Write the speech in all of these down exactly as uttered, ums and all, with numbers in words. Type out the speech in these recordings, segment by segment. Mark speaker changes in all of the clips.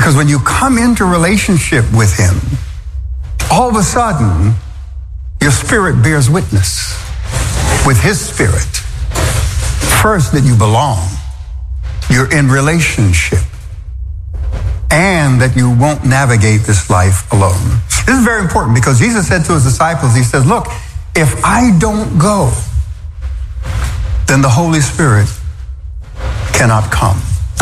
Speaker 1: Because when you come into relationship with him, all of a sudden, your spirit bears witness with his spirit. First, that you belong. You're in relationship. And that you won't navigate this life alone. This is very important because Jesus said to his disciples, he says, look, if I don't go, then the Holy Spirit cannot come.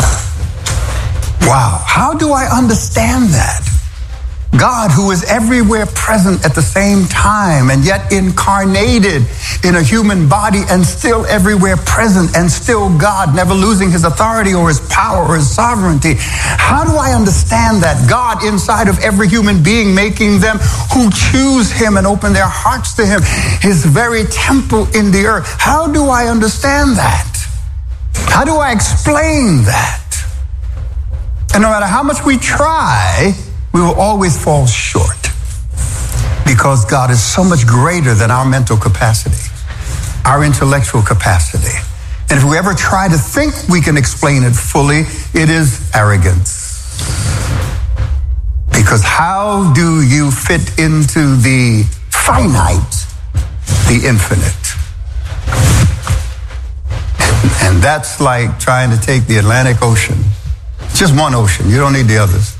Speaker 1: Wow. How do I understand that? God, who is everywhere present at the same time and yet incarnated in a human body and still everywhere present and still God, never losing his authority or his power or his sovereignty. How do I understand that? God inside of every human being, making them who choose him and open their hearts to him, his very temple in the earth. How do I understand that? How do I explain that? And no matter how much we try, we will always fall short because God is so much greater than our mental capacity, our intellectual capacity. And if we ever try to think we can explain it fully, it is arrogance. Because how do you fit into the finite, the infinite? And that's like trying to take the Atlantic Ocean, just one ocean, you don't need the others,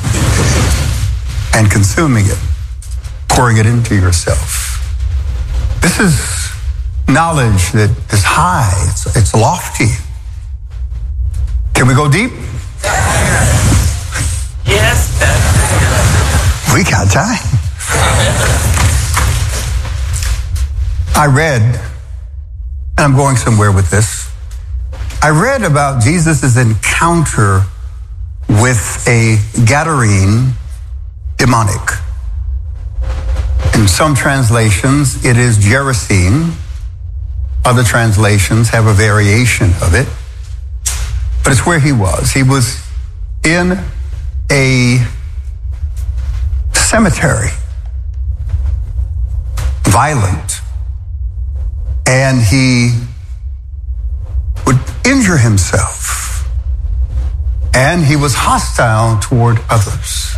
Speaker 1: and consuming it, pouring it into yourself. This is knowledge that is high, it's, it's lofty. Can we go deep?
Speaker 2: Yes.
Speaker 1: We got time. I read, and I'm going somewhere with this, I read about Jesus' encounter with a Gadarene demonic. In some translations, it is Gerasene. Other translations have a variation of it. But it's where he was. He was in a cemetery, violent, and he would injure himself. And he was hostile toward others.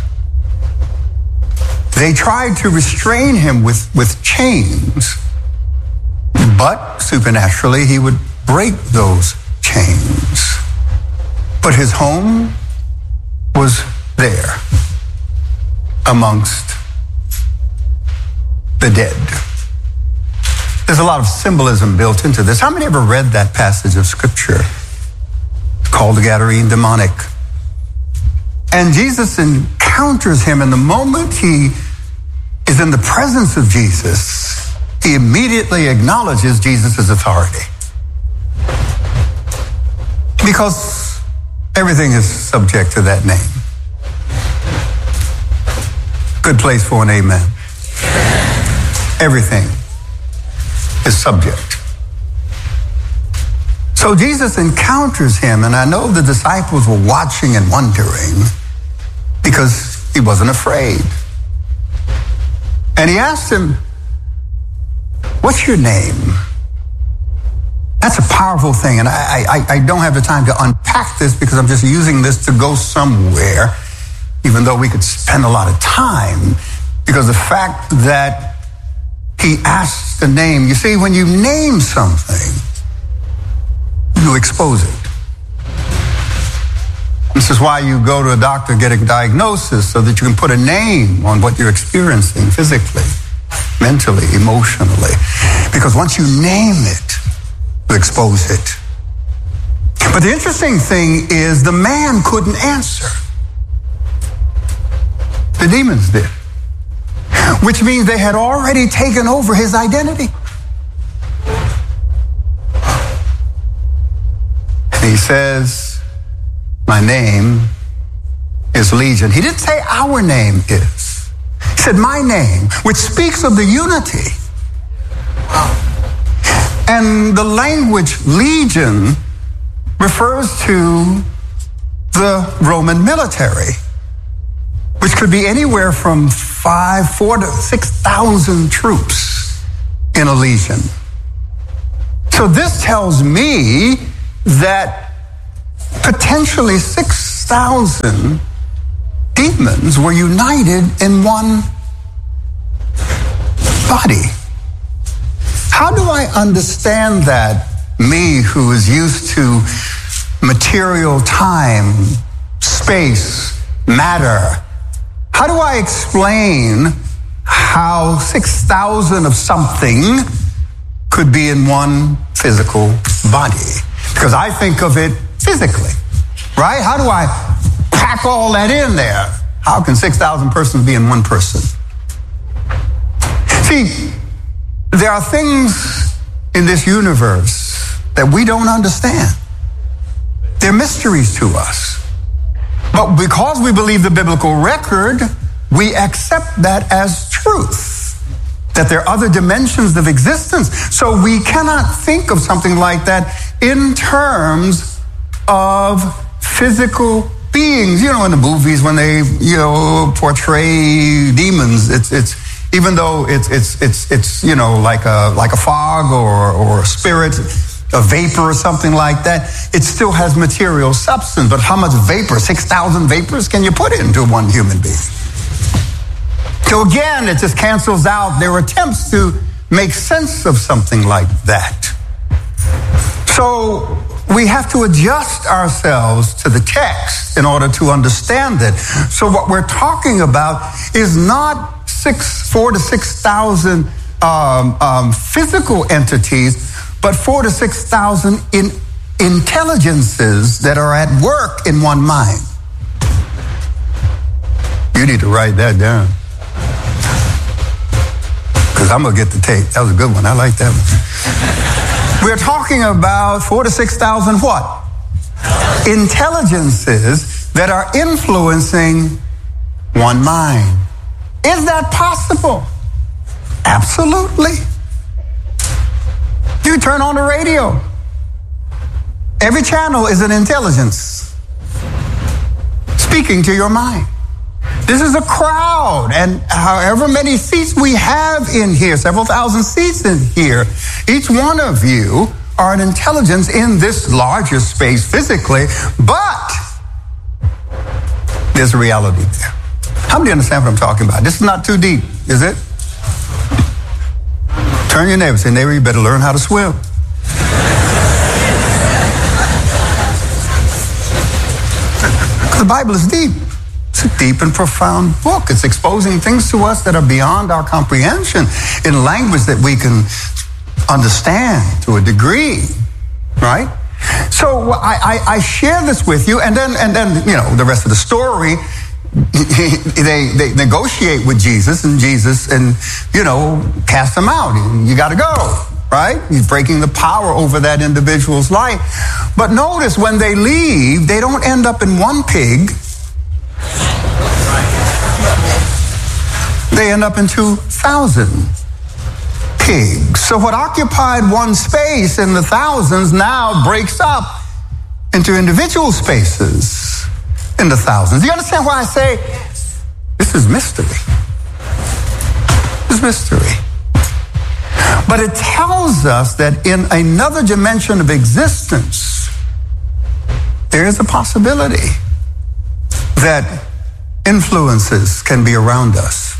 Speaker 1: They tried to restrain him with, with chains, but supernaturally he would break those chains. But his home was there amongst the dead. There's a lot of symbolism built into this. How many ever read that passage of scripture called the Gadarene demonic? And Jesus encounters him, and the moment he is in the presence of Jesus, he immediately acknowledges Jesus' authority. Because everything is subject to that name. Good place for an amen. Everything is subject. So Jesus encounters him, and I know the disciples were watching and wondering because he wasn't afraid. And he asked him, "What's your name?" That's a powerful thing, and I, I, I don't have the time to unpack this because I'm just using this to go somewhere, even though we could spend a lot of time, because the fact that he asks the name, you see, when you name something, you expose it. This is why you go to a doctor, get a diagnosis, so that you can put a name on what you're experiencing physically, mentally, emotionally. Because once you name it, you expose it. But the interesting thing is the man couldn't answer. The demons did. Which means they had already taken over his identity. And he says, "My name is Legion." He didn't say our name is. He said, "My name," which speaks of the unity. And the language legion refers to the Roman military, which could be anywhere from five, four to six thousand troops in a legion. So this tells me that potentially six thousand demons were united in one body. How do I understand that, me who is used to material, time, space, matter? How do I explain how six thousand of something could be in one physical body? Because I think of it physically, right? How do I pack all that in there? How can six thousand persons be in one person? See, there are things in this universe that we don't understand. They're mysteries to us. But because we believe the biblical record, we accept that as truth, that there are other dimensions of existence. So we cannot think of something like that in terms of physical beings. You know, in the movies when they, you know, portray demons, it's it's even though it's it's it's it's you know like a like a fog or or a spirit, a vapor or something like that, it still has material substance. But how much vapor, six thousand vapors can you put into one human being? So again, it just cancels out their attempts to make sense of something like that. So we have to adjust ourselves to the text in order to understand it. So what we're talking about is not six, four to six thousand um, um, physical entities, but four to six thousand in intelligences that are at work in one mind. You need to write that down, because I'm gonna get the tape. That was a good one. I like that one. We're talking about four to six thousand what? Intelligences that are influencing one mind. Is that possible? Absolutely. You turn on the radio. Every channel is an intelligence speaking to your mind. This is a crowd, and however many seats we have in here, several thousand seats in here, each one of you are an intelligence in this larger space physically, but there's a reality there. How many understand what I'm talking about? This is not too deep, is it? Turn your neighbor, say, neighbor, you better learn how to swim. The Bible is deep. It's a deep and profound book. It's exposing things to us that are beyond our comprehension in language that we can understand to a degree, right? So I, I, I share this with you, and then and then you know the rest of the story. they they negotiate with Jesus, and Jesus and you know cast them out. You got to go, right? He's breaking the power over that individual's life. But notice when they leave, they don't end up in one pig. They end up in two thousand pigs. So what occupied one space in the thousands now breaks up into individual spaces in the thousands. Do you understand why I say this is mystery? This is mystery. But it tells us that in another dimension of existence, there is a possibility that influences can be around us,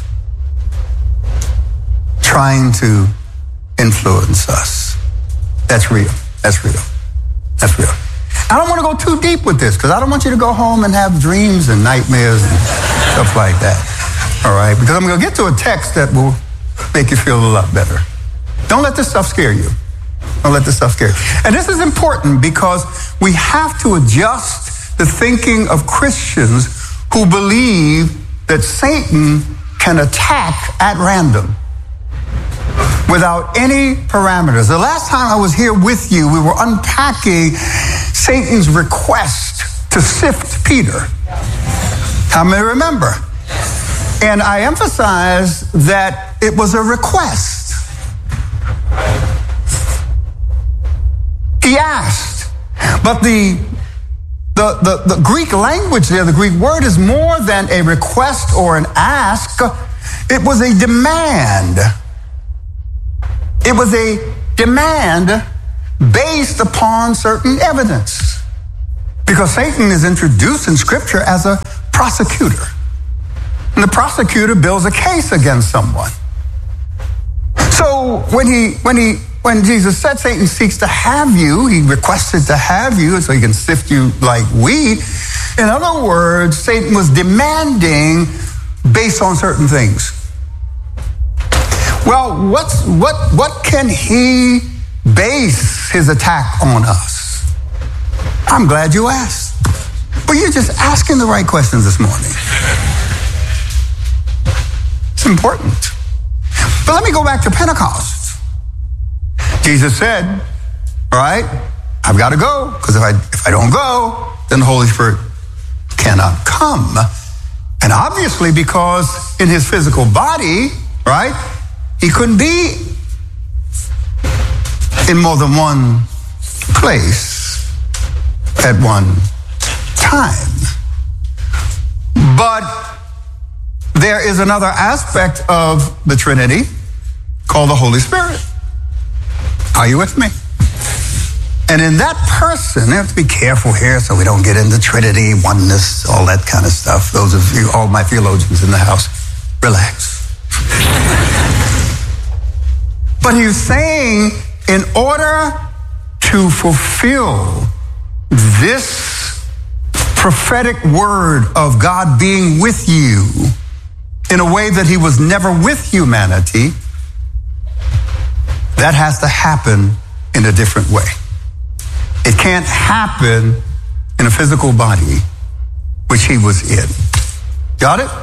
Speaker 1: trying to influence us. That's real. That's real. That's real. I don't want to go too deep with this, because I don't want you to go home and have dreams and nightmares and stuff like that. All right? Because I'm going to get to a text that will make you feel a lot better. Don't let this stuff scare you. Don't let this stuff scare you. And this is important because we have to adjust the thinking of Christians who believe that Satan can attack at random without any parameters. The last time I was here with you, we were unpacking Satan's request to sift Peter. How many remember? And I emphasized that it was a request. He asked, but the The, the, the Greek language there, the Greek word, is more than a request or an ask. It was a demand. It was a demand based upon certain evidence. Because Satan is introduced in Scripture as a prosecutor. And the prosecutor builds a case against someone. So when he, when he, when Jesus said Satan seeks to have you, he requested to have you so he can sift you like wheat. In other words, Satan was demanding based on certain things. Well, what's, what, what can he base his attack on us? I'm glad you asked. But you're just asking the right questions this morning. It's important. But let me go back to Pentecost. Jesus said, all right, I've got to go, because if I, if I don't go, then the Holy Spirit cannot come. And obviously, because in his physical body, right, he couldn't be in more than one place at one time. But there is another aspect of the Trinity called the Holy Spirit. Are you with me? And in that person, we have to be careful here so we don't get into Trinity, oneness, all that kind of stuff. Those of you, all my theologians in the house, relax. But he's saying, in order to fulfill this prophetic word of God being with you in a way that he was never with humanity, that has to happen in a different way. It can't happen in a physical body, which he was in. Got it?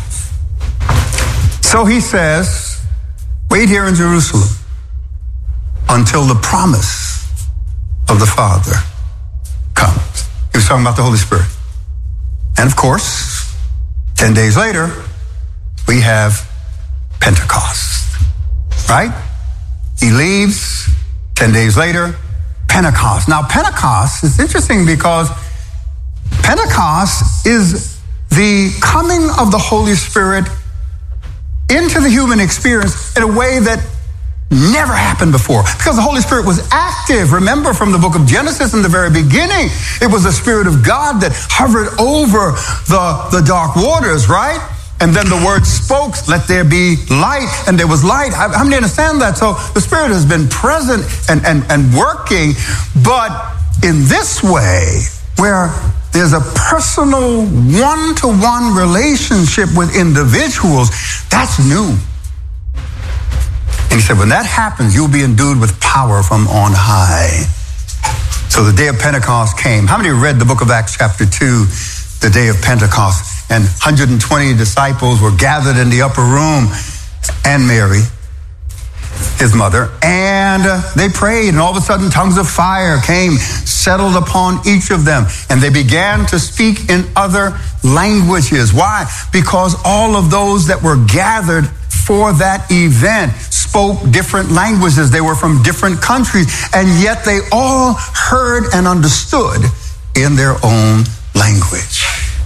Speaker 1: So he says, wait here in Jerusalem until the promise of the Father comes. He was talking about the Holy Spirit. And of course, ten days later, we have Pentecost, right? He leaves, ten days later, Pentecost. Now, Pentecost is interesting because Pentecost is the coming of the Holy Spirit into the human experience in a way that never happened before, because the Holy Spirit was active. Remember from the book of Genesis in the very beginning, it was the Spirit of God that hovered over the, the dark waters, right? And then the word spoke, let there be light, and there was light. How many understand that? So the Spirit has been present and, and, and working, but in this way, where there's a personal one-to-one relationship with individuals, that's new. And he said, when that happens, you'll be endued with power from on high. So the day of Pentecost came. How many read the book of Acts chapter two, the day of Pentecost? And one hundred twenty disciples were gathered in the upper room, and Mary, his mother, and they prayed, and all of a sudden tongues of fire came, settled upon each of them, and they began to speak in other languages. Why? Because all of those that were gathered for that event spoke different languages. They were from different countries, and yet they all heard and understood in their own language.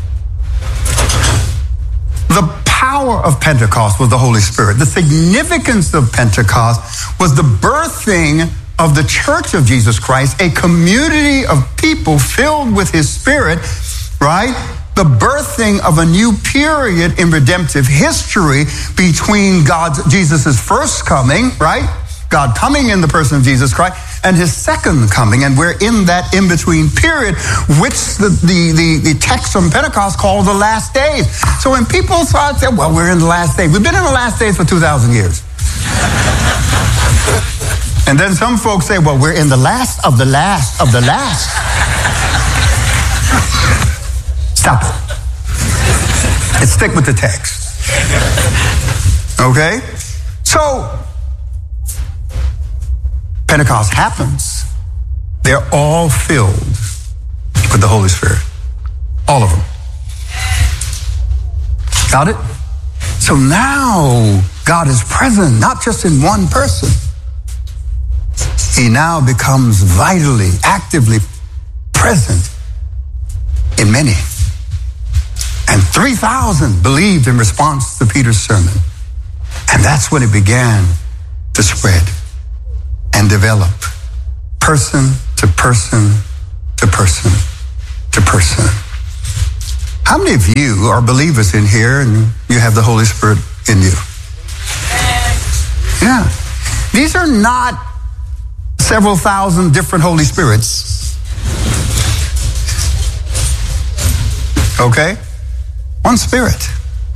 Speaker 1: The power of Pentecost was the Holy Spirit. The significance of Pentecost was the birthing of the Church of Jesus Christ, a community of people filled with his Spirit, right? The birthing of a new period in redemptive history between God's, Jesus's first coming, right? God coming in the person of Jesus Christ, and his second coming. And we're in that in-between period, which the, the, the, the text from Pentecost called the last days. So when people start saying, well, we're in the last days, we've been in the last days for two thousand years. And then some folks say, well, we're in the last of the last of the last. Stop it. And stick with the text. Okay? So, Pentecost happens. They're all filled with the Holy Spirit. All of them. Got it? So now God is present, not just in one person. He now becomes vitally, actively present in many. And three thousand believed in response to Peter's sermon. And that's when it began to spread and develop, person to person to person to person. How many of you are believers in here and you have the Holy Spirit in you? Yeah. These are not several thousand different Holy Spirits. Okay? One Spirit.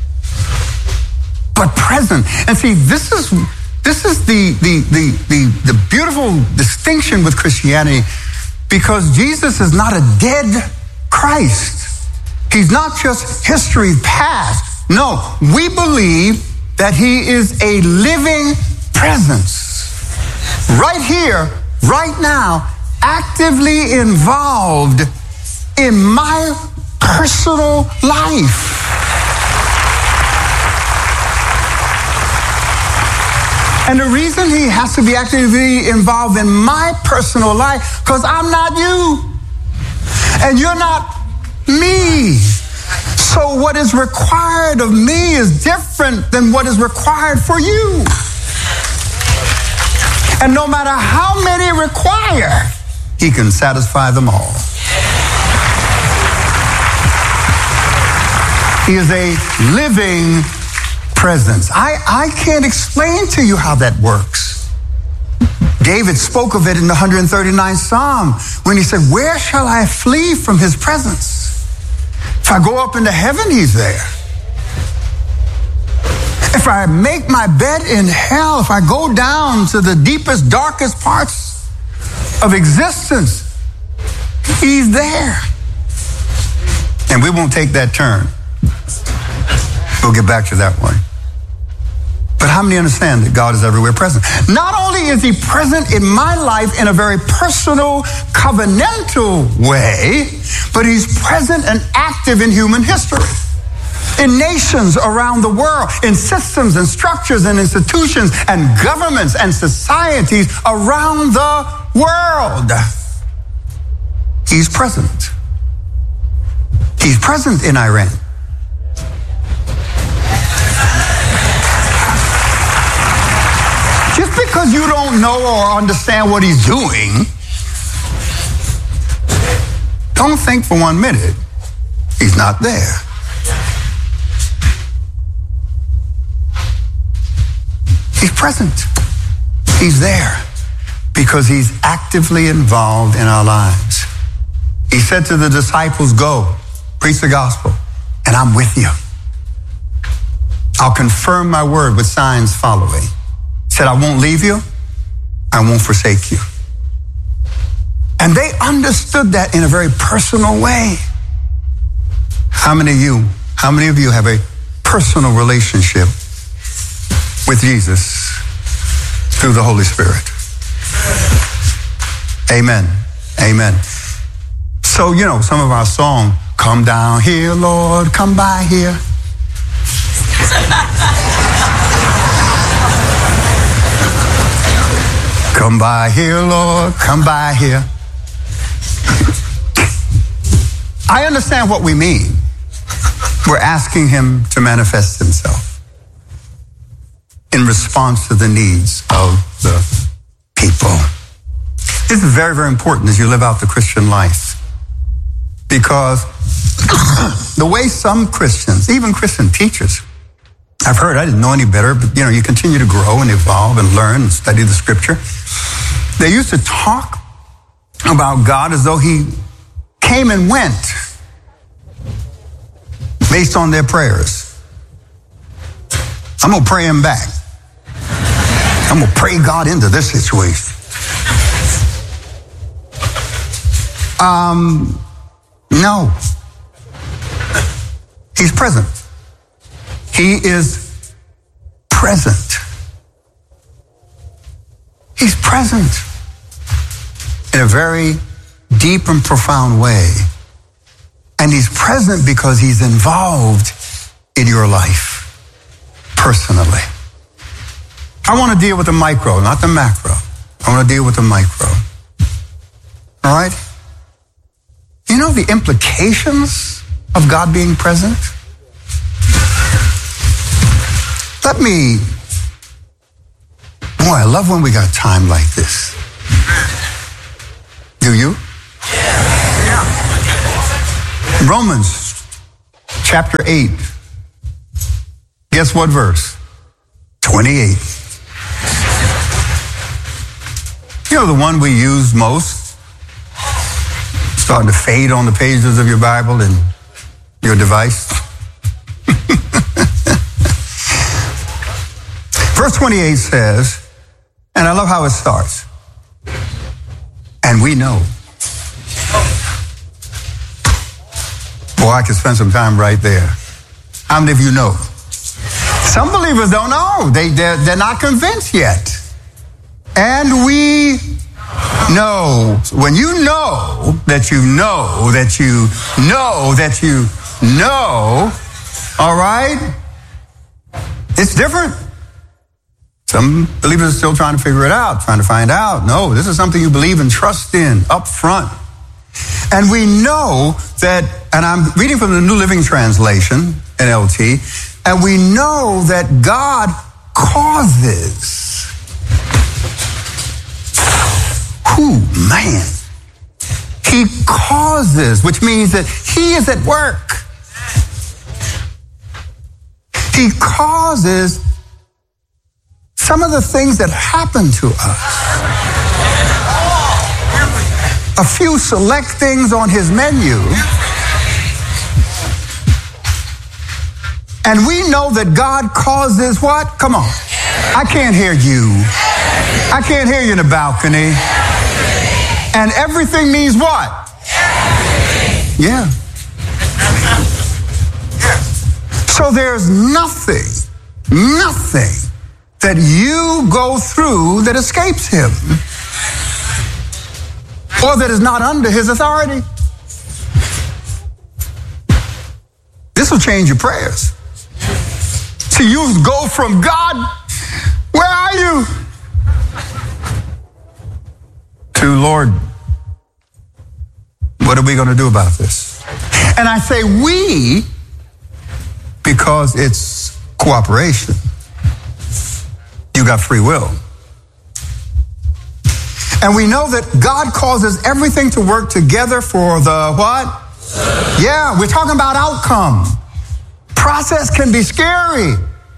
Speaker 1: But present. And see, this is this is the the the the, the beautiful distinction with Christianity, because Jesus is not a dead Christ. He's not just history past. No, we believe that he is a living presence. Right here, right now, actively involved in my personal life. And the reason he has to be actively involved in my personal life, because I'm not you. And you're not me. So what is required of me is different than what is required for you. And no matter how many require, he can satisfy them all. He is a living presence. I, I can't explain to you how that works. David spoke of it in the one hundred thirty-ninth Psalm when he said, where shall I flee from his presence? If I go up into heaven, he's there. If I make my bed in hell, if I go down to the deepest, darkest parts of existence, he's there. And we won't take that turn. We'll get back to that one. But how many understand that God is everywhere present? Not only is he present in my life in a very personal, covenantal way, but he's present and active in human history. In nations around the world, in systems and structures and institutions and governments and societies around the world. He's present. He's present in Iran. Just because you don't know or understand what he's doing, don't think for one minute he's not there. He's present. He's there because he's actively involved in our lives. He said to the disciples, go, preach the gospel, and I'm with you. I'll confirm my word with signs following. He said, I won't leave you. I won't forsake you. And they understood that in a very personal way. How many of you, how many of you have a personal relationship with Jesus through the Holy Spirit? Amen. Amen. So, you know, some of our song, come down here, Lord, come by here. Come by here, Lord, come by here. I understand what we mean. We're asking him to manifest himself in response to the needs of the people. This is very, very important as you live out the Christian life, because the way some Christians, even Christian teachers, I've heard, I didn't know any better, but you know, you continue to grow and evolve and learn and study the scripture. They used to talk about God as though he came and went based on their prayers. I'm going to pray him back. I'm going to pray God into this situation. Um, no. He's present. He is present. He's present in a very deep and profound way. And he's present because he's involved in your life personally. I want to deal with the micro, not the macro. I want to deal with the micro. All right? You know the implications of God being present? Let me, boy, I love when we got time like this. Do you? Yeah. Romans chapter eight. Guess what verse? twenty-eight. You know, the one we use most, starting to fade on the pages of your Bible and your device. Verse twenty-eight says, and I love how it starts, and we know. Boy, I could spend some time right there. How many of you know? Some believers don't know. They, they're, they're not convinced yet. And we know. When you know that you know that you know that you know, all right, it's different. Some believers are still trying to figure it out, trying to find out. No, this is something you believe and trust in up front. And we know that, and I'm reading from the New Living Translation, N L T, and we know that God causes. Whew, man. He causes, which means that he is at work. He causes some of the things that happen to us. A few select things on his menu. And we know that God causes what? Come on. I can't hear you. I can't hear you in the balcony. And everything means what? Yeah. So there's nothing, nothing that you go through that escapes him, or that is not under his authority. This will change your prayers. So you go from God, where are you? To Lord, what are we going to do about this? And I say we because it's cooperation. You got free will. And we know that God causes everything to work together for the what? Yeah, we're talking about outcome. Process can be scary.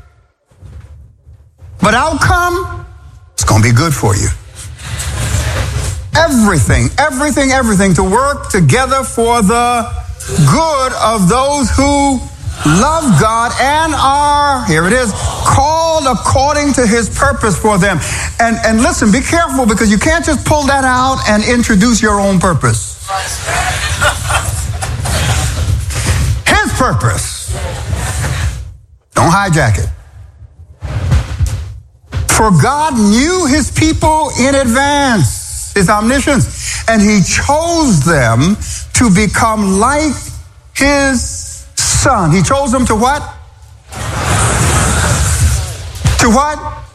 Speaker 1: But outcome, it's going to be good for you. Everything, everything, everything to work together for the good of those who love God and are, here it is, called according to his purpose for them. And, and listen, be careful, because you can't just pull that out and introduce your own purpose. His purpose. Don't hijack it. For God knew his people in advance, his omniscience, and he chose them to become like his Son. He chose them to what? To what?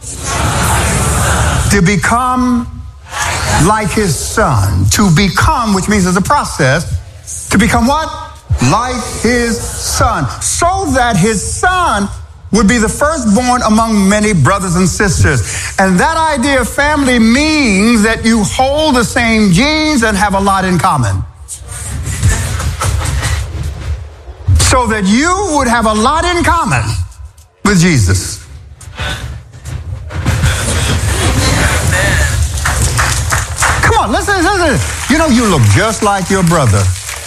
Speaker 1: To become like his Son. To become, which means there's a process. To become what? Like his Son. So that his Son would be the firstborn among many brothers and sisters. And that idea of family means that you hold the same genes and have a lot in common. So that you would have a lot in common with Jesus. Come on, listen, listen. You know, you look just like your brother.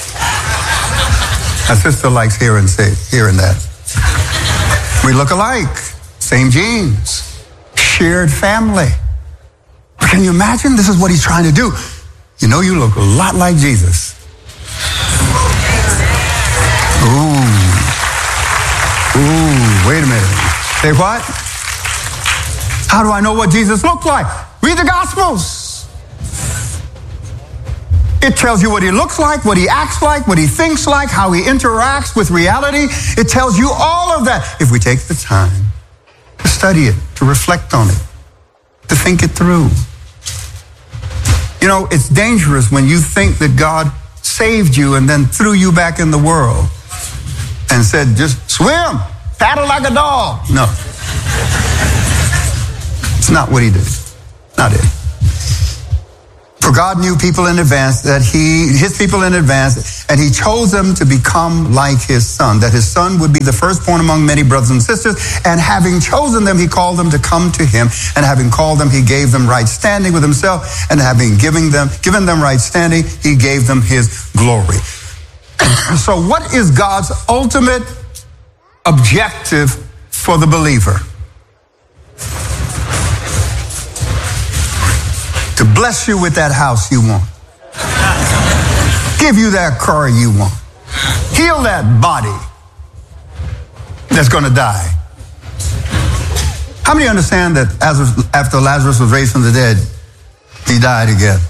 Speaker 1: My sister likes hearing, say, hearing that. We look alike. Same genes. Shared family. But can you imagine? This is what he's trying to do. You know, you look a lot like Jesus. Ooh. Ooh, wait a minute. Say what? How do I know what Jesus looked like? Read the Gospels. It tells you what he looks like, what he acts like, what he thinks like, how he interacts with reality. It tells you all of that. If we take the time to study it, to reflect on it, to think it through. You know, it's dangerous when you think that God saved you and then threw you back in the world and said, just swim, paddle like a dog. No. It's not what he did. Not it. For God knew people in advance, that he, his people in advance, and he chose them to become like his son, that his son would be the firstborn among many brothers and sisters. And having chosen them, he called them to come to him. And having called them, he gave them right standing with himself. And having given them, given them right standing, he gave them his glory. So what is God's ultimate objective for the believer? To bless you with that house you want. Give you that car you want. Heal that body that's going to die. How many understand that as after Lazarus was raised from the dead, he died again?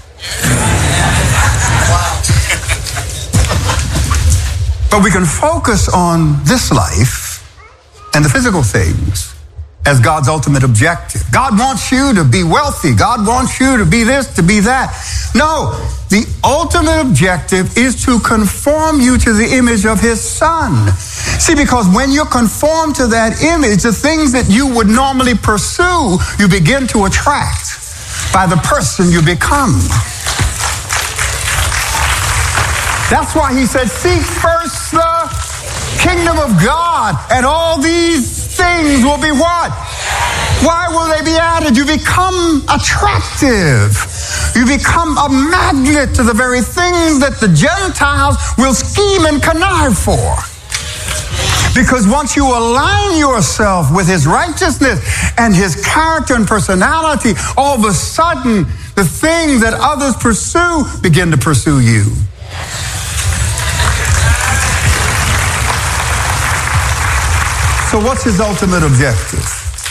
Speaker 1: But we can focus on this life and the physical things as God's ultimate objective. God wants you to be wealthy. God wants you to be this, to be that. No, the ultimate objective is to conform you to the image of his son. See, because when you're conformed to that image, the things that you would normally pursue, you begin to attract by the person you become. That's why he said, seek first the kingdom of God, and all these things will be what? Why will they be added? You become attractive. You become a magnet to the very things that the Gentiles will scheme and connive for. Because once you align yourself with his righteousness and his character and personality, all of a sudden, the things that others pursue begin to pursue you. So what's his ultimate objective?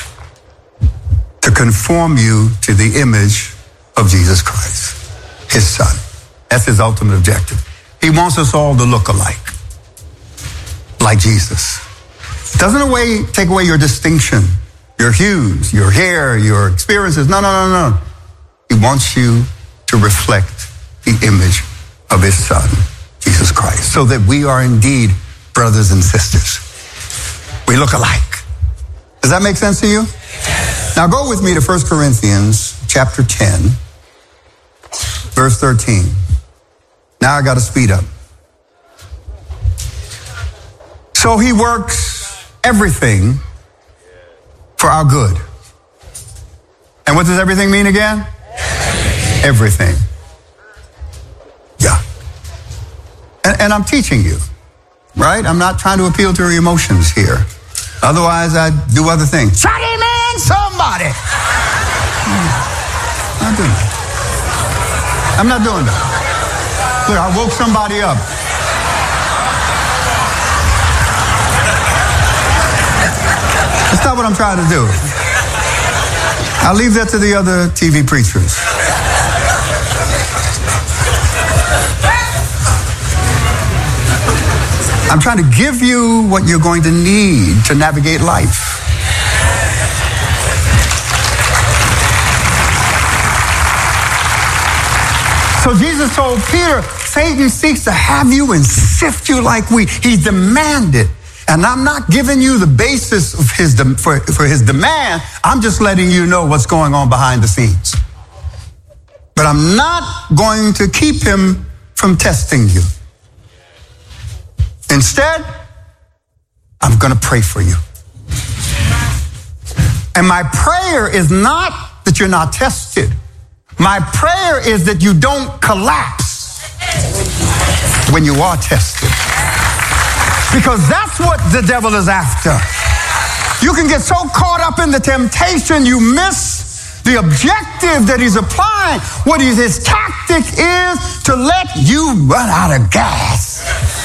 Speaker 1: To conform you to the image of Jesus Christ, his son. That's his ultimate objective. He wants us all to look alike, like Jesus. Doesn't away, take away your distinction, your hues, your hair, your experiences. No, no, no, no. He wants you to reflect the image of his son, Jesus Christ, so that we are indeed brothers and sisters. We look alike. Does that make sense to you? Yes. Now go with me to First Corinthians chapter ten, verse thirteen. Now I got to speed up. So he works everything for our good. And what does everything mean again? Everything. Yeah. And, and I'm teaching you, right? I'm not trying to appeal to your emotions here. Otherwise, I'd do other things. Shut him in, somebody. I'm not doing that. I'm not doing that. Look, I woke somebody up. That's not what I'm trying to do. I'll leave that to the other T V preachers. I'm trying to give you what you're going to need to navigate life. So Jesus told Peter, Satan seeks to have you and sift you like wheat. He demanded. And I'm not giving you the basis of his de- for, for his demand. I'm just letting you know what's going on behind the scenes. But I'm not going to keep him from testing you. Instead, I'm going to pray for you. And my prayer is not that you're not tested. My prayer is that you don't collapse when you are tested. Because that's what the devil is after. You can get so caught up in the temptation, you miss the objective that he's applying. What is his tactic is to let you run out of gas.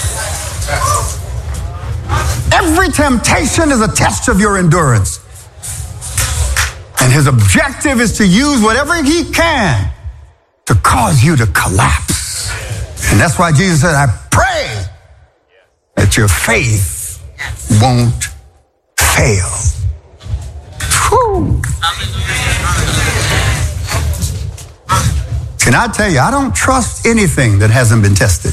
Speaker 1: Every temptation is a test of your endurance. And his objective is to use whatever he can to cause you to collapse. And that's why Jesus said, I pray that your faith won't fail. Whew. Can I tell you, I don't trust anything that hasn't been tested,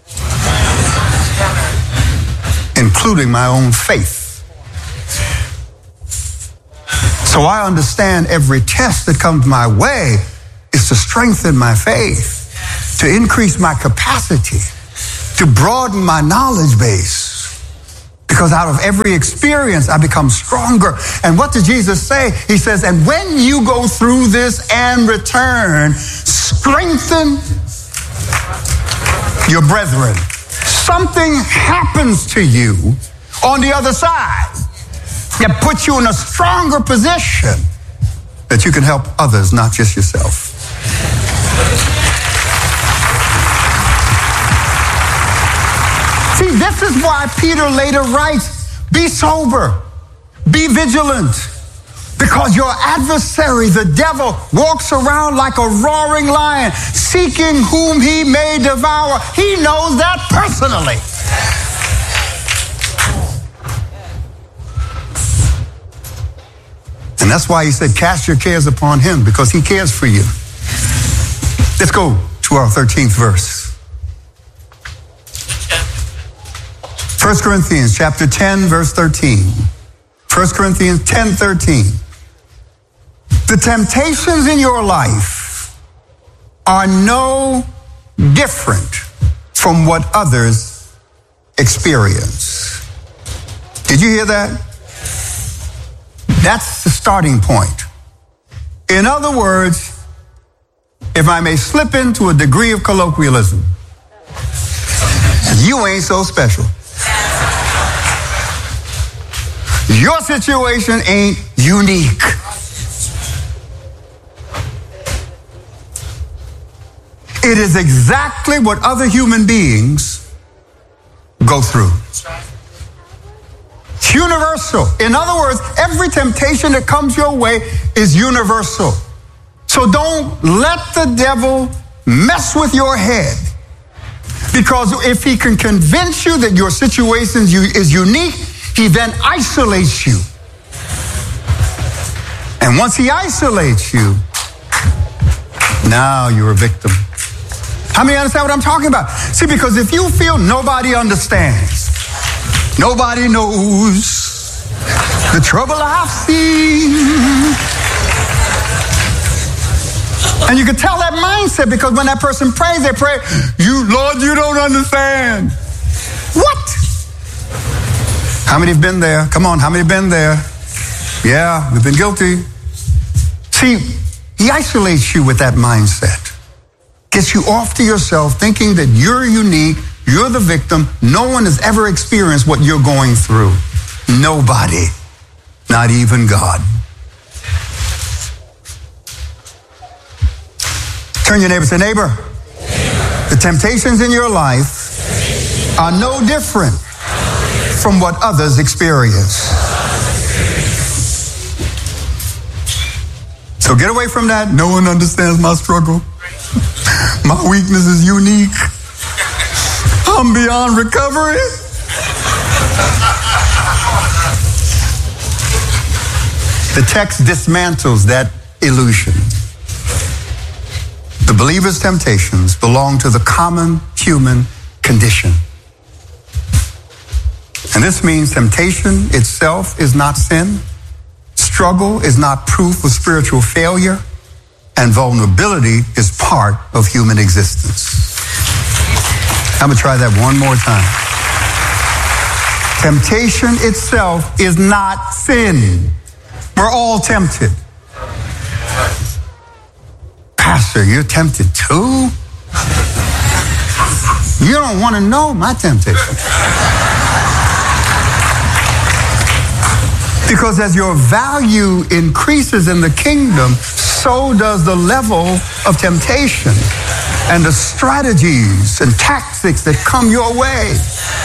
Speaker 1: including my own faith. So I understand every test that comes my way is is to strengthen my faith, to increase my capacity, to broaden my knowledge base. Because out of every experience, I become stronger. And what did Jesus say? He says, and when you go through this and return, strengthen your brethren. Something happens to you on the other side that puts you in a stronger position that you can help others, not just yourself. See, this is why Peter later writes, be sober, be vigilant, because your adversary, the devil, walks around like a roaring lion, seeking whom he may devour. He knows that personally. And that's why he said, cast your cares upon him, because he cares for you. Let's go to our thirteenth verse. First Corinthians chapter ten, verse thirteen. First Corinthians ten, thirteen. The temptations in your life are no different from what others experience. Did you hear that? That's the starting point. In other words, if I may slip into a degree of colloquialism, you ain't so special. Your situation ain't unique. It is exactly what other human beings go through. It's universal. In other words, every temptation that comes your way is universal. So don't let the devil mess with your head. Because if he can convince you that your situation is unique, he then isolates you. And once he isolates you, now you're a victim. How many understand what I'm talking about? See, because if you feel nobody understands, nobody knows the trouble I've seen. And you can tell that mindset, because when that person prays, they pray, you, Lord, you don't understand. What? How many have been there? Come on, how many have been there? Yeah, we've been guilty. See, he isolates you with that mindset. Gets you off to yourself, thinking that you're unique, you're the victim. No one has ever experienced what you're going through. Nobody, not even God. Turn your neighbor and say, neighbor, the temptations in your life are no different from what others experience. So get away from that. No one understands my struggle. My weakness is unique. I'm beyond recovery. The text dismantles that illusion. The believer's temptations belong to the common human condition. And this means temptation itself is not sin. Struggle is not proof of spiritual failure. And vulnerability is part of human existence. I'm going to try that one more time. Temptation itself is not sin. We're all tempted. Pastor, you're tempted too? You don't want to know my temptation. Because as your value increases in the kingdom, so does the level of temptation and the strategies and tactics that come your way.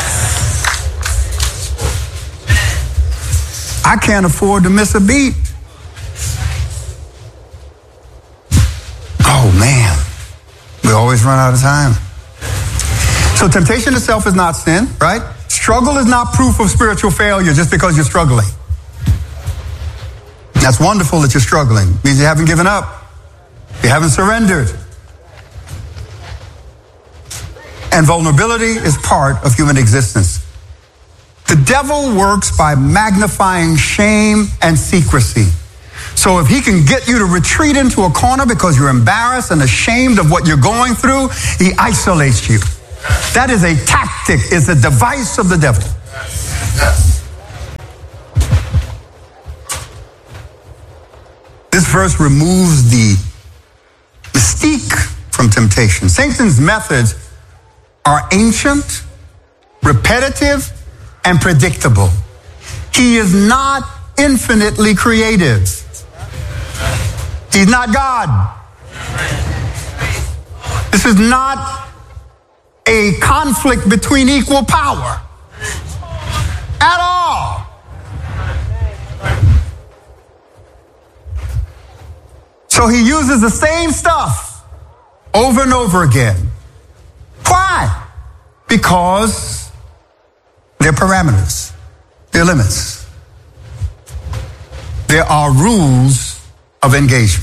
Speaker 1: I can't afford to miss a beat. Oh man, we always run out of time. So temptation itself is not sin, right? Struggle is not proof of spiritual failure just because you're struggling. That's wonderful that you're struggling. It means you haven't given up. You haven't surrendered. And vulnerability is part of human existence. The devil works by magnifying shame and secrecy. So if he can get you to retreat into a corner because you're embarrassed and ashamed of what you're going through, he isolates you. That is a tactic, it's a device of the devil. This verse removes the mystique from temptation. Satan's methods are ancient, repetitive, and predictable. He is not infinitely creative. He's not God. This is not a conflict between equal power at all. So he uses the same stuff over and over again. Why? Because there are parameters, there are limits. There are rules of engagement.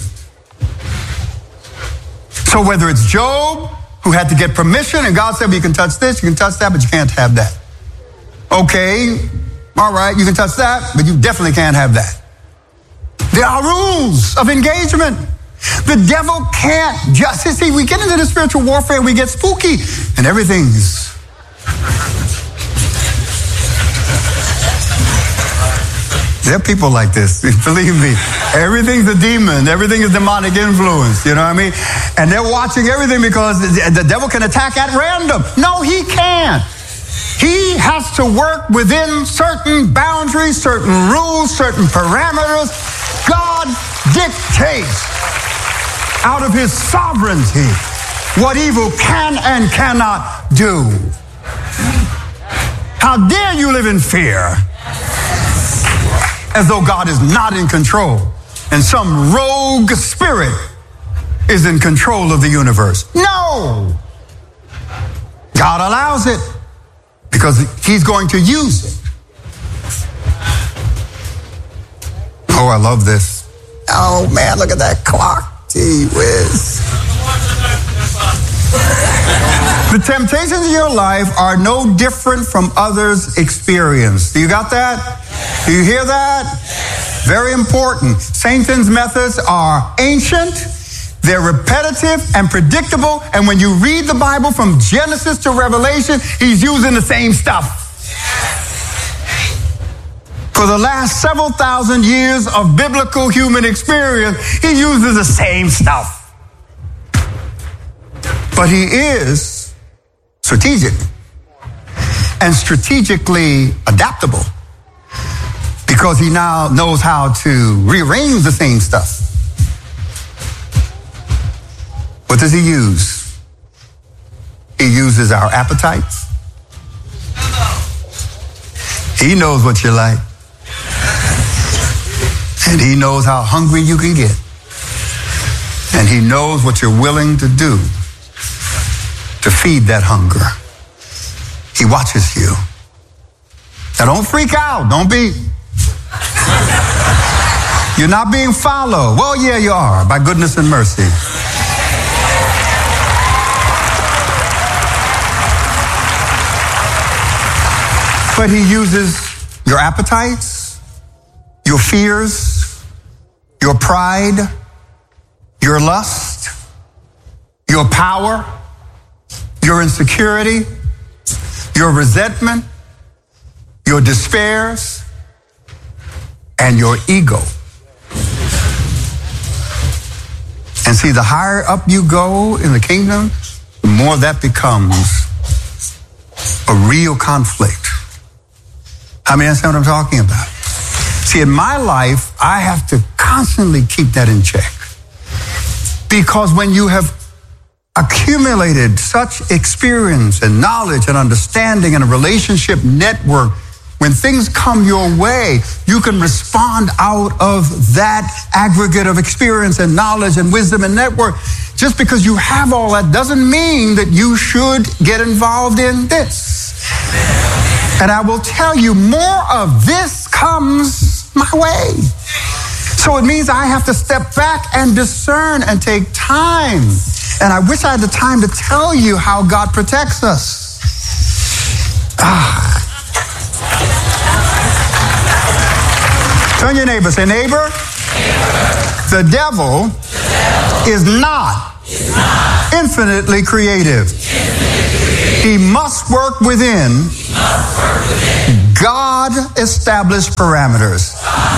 Speaker 1: So whether it's Job, who had to get permission, and God said, well, you can touch this, you can touch that, but you can't have that. Okay, all right, you can touch that, but you definitely can't have that. There are rules of engagement. The devil can't just, you see, we get into the spiritual warfare, we get spooky, and everything's... There are people like this, believe me. Everything's a demon. Everything is demonic influence, you know what I mean? And they're watching everything because the devil can attack at random. No, he can't. He has to work within certain boundaries, certain rules, certain parameters. God dictates out of his sovereignty what evil can and cannot do. How dare you live in fear? As though God is not in control and some rogue spirit is in control of the universe. No! God allows it because he's going to use it. Oh, I love this. Oh, man, look at that clock. Gee whiz. The temptations in your life are no different from others' experience. Do you got that? Do you hear that? Very important. Satan's methods are ancient, they're repetitive and predictable, and when you read the Bible from Genesis to Revelation, he's using the same stuff. For the last several thousand years of biblical human experience, he uses the same stuff. But he is strategic and strategically adaptable because he now knows how to rearrange the same stuff. What does he use? He uses our appetites. He knows what you like. And he knows how hungry you can get. And he knows what you're willing to do to feed that hunger. He watches you. Now don't freak out. Don't be... You're not being followed. Well, yeah, you are, by goodness and mercy. But he uses your appetites, your fears, your pride, your lust, your power, your insecurity, your resentment, your despairs, and your ego. And see, the higher up you go in the kingdom, the more that becomes a real conflict. How many understand what I'm talking about? See, in my life, I have to constantly keep that in check. Because when you have accumulated such experience and knowledge and understanding and a relationship network, when things come your way, you can respond out of that aggregate of experience and knowledge and wisdom and network. Just because you have all that doesn't mean that you should get involved in this. And I will tell you, more of this comes my way. So it means I have to step back and discern and take time. And I wish I had the time to tell you how God protects us. Ah. Turn your neighbor. Say, neighbor, The devil is not infinitely creative. He must work within God-established parameters.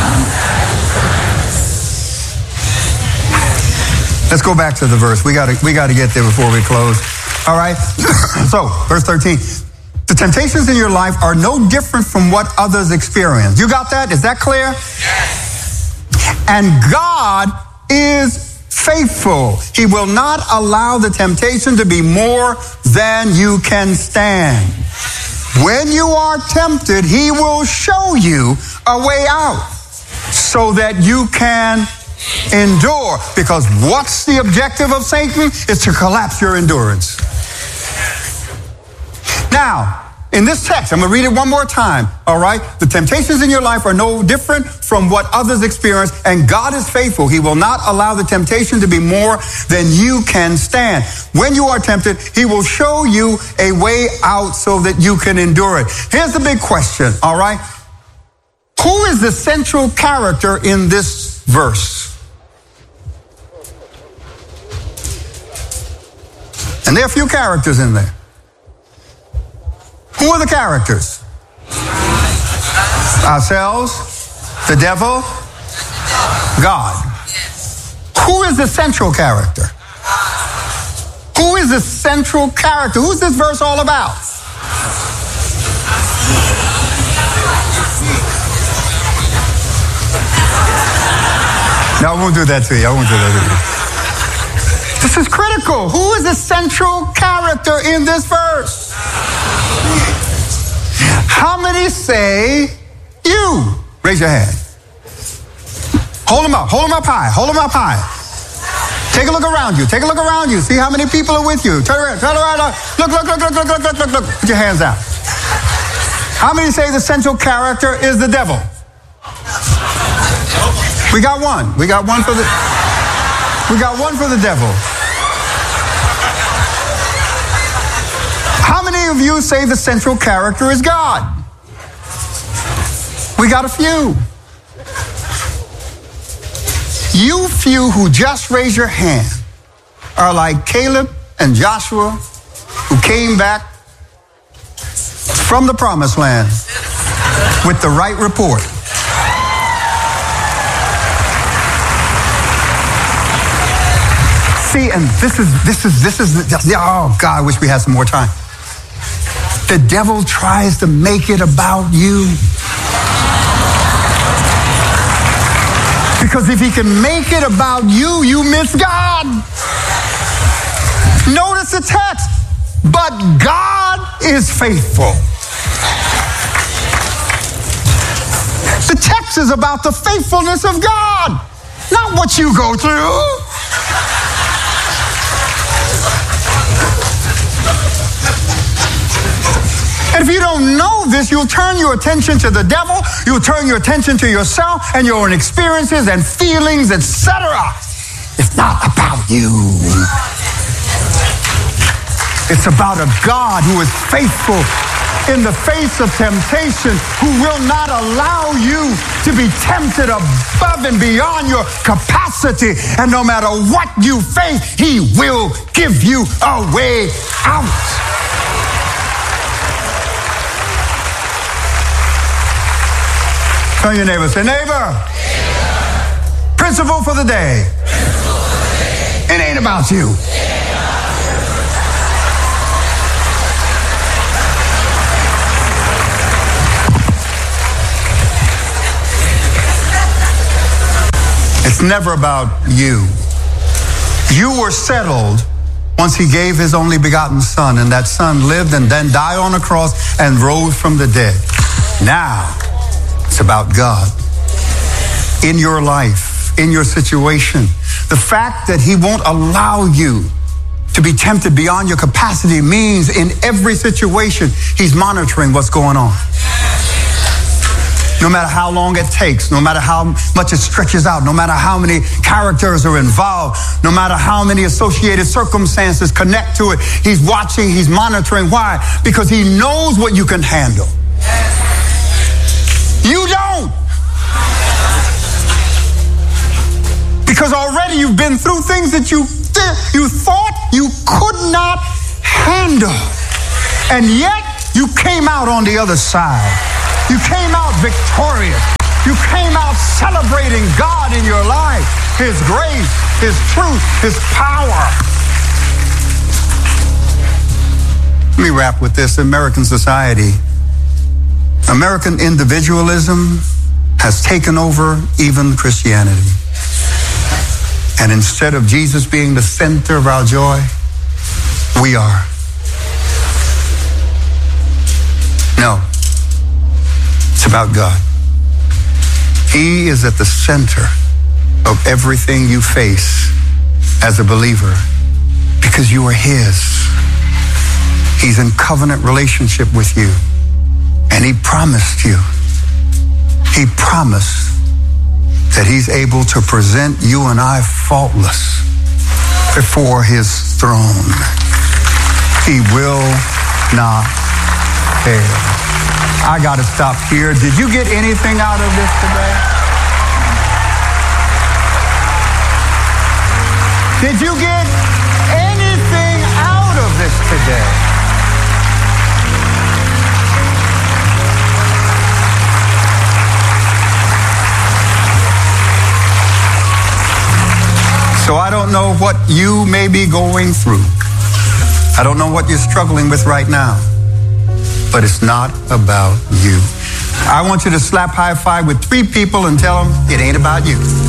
Speaker 1: Let's go back to the verse. We got to we got to get there before we close. All right. So, verse thirteen. The temptations in your life are no different from what others experience. You got that? Is that clear? Yes. And God is faithful. He will not allow the temptation to be more than you can stand. When you are tempted, he will show you a way out so that you can endure. Because what's the objective of Satan? Is to collapse your endurance. Now, in this text, I'm going to read it one more time, all right? The temptations in your life are no different from what others experience, and God is faithful. He will not allow the temptation to be more than you can stand. When you are tempted, he will show you a way out so that you can endure it. Here's the big question, all right? Who is the central character in this verse? And there are a few characters in there. Who are the characters? Ourselves, the devil, God. Who is the central character? Who is the central character? Who's this verse all about? No, I won't do that to you. I won't do that to you. This is critical. Who is the central character in this verse? How many say you? Raise your hand. Hold them up. Hold them up high. Hold them up high. Take a look around you. Take a look around you. See how many people are with you. Turn around. Turn around. Look, look, look, look, look, look, look, look, look. Put your hands out. How many say the central character is the devil? We got one. We got one for the We got one for the devil. How many of you say the central character is God? We got a few. You few who just raised your hand are like Caleb and Joshua who came back from the promised land with the right report. See, and this is, this is, this is, oh God, I wish we had some more time. The devil tries to make it about you. Because if he can make it about you, you miss God. Notice the text. But God is faithful. The text is about the faithfulness of God, not what you go through. And if you don't know this, you'll turn your attention to the devil, you'll turn your attention to yourself and your own experiences and feelings, et cetera. It's not about you. It's about a God who is faithful in the face of temptation, who will not allow you to be tempted above and beyond your capacity. And no matter what you face, he will give you a way out. Tell your neighbor, say, neighbor, neighbor. Principle for the day. Principle for the day. It ain't about you. It's never about you. You were settled once he gave his only begotten son, and that son lived and then died on a cross and rose from the dead. Now, it's about God in your life, in your situation. The fact that he won't allow you to be tempted beyond your capacity means in every situation, he's monitoring what's going on. No matter how long it takes, no matter how much it stretches out, no matter how many characters are involved, no matter how many associated circumstances connect to it, he's watching, he's monitoring. Why? Because he knows what you can handle. You don't. you've been through things that you, th- you thought you could not handle. And yet, you came out on the other side. You came out victorious. You came out celebrating God in your life, His grace, His truth, His power. Let me wrap with this. American society, American individualism has taken over even Christianity. And instead of Jesus being the center of our joy, we are. No, it's about God. He is at the center of everything you face as a believer because you are His. He's in covenant relationship with you. And He promised you, He promised that He's able to present you and I faultless before His throne. He will not fail. I got to stop here. Did you get anything out of this today? Did you get anything out of this today? So I don't know what you may be going through. I don't know what you're struggling with right now. But it's not about you. I want you to slap high five with three people and tell them it ain't about you.